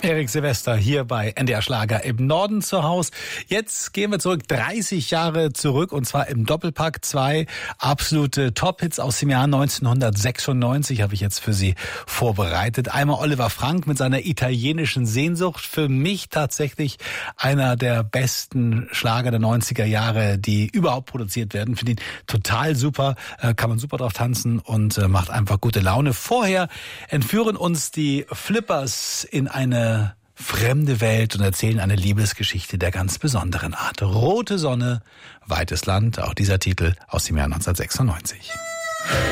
Erik Silvester hier bei NDR Schlager im Norden zu Haus. Jetzt gehen wir zurück, 30 Jahre zurück, und zwar im Doppelpack. 2 absolute Top-Hits aus dem Jahr 1996 habe ich jetzt für Sie vorbereitet. Einmal Oliver Frank mit seiner italienischen Sehnsucht. Für mich tatsächlich einer der besten Schlager der 90er Jahre, die überhaupt produziert werden. Finde ihn total super, kann man super drauf tanzen und macht einfach gute Laune. Vorher entführen uns die Flippers in eine fremde Welt und erzählen eine Liebesgeschichte der ganz besonderen Art. Rote Sonne, weites Land, auch dieser Titel aus dem Jahr 1996.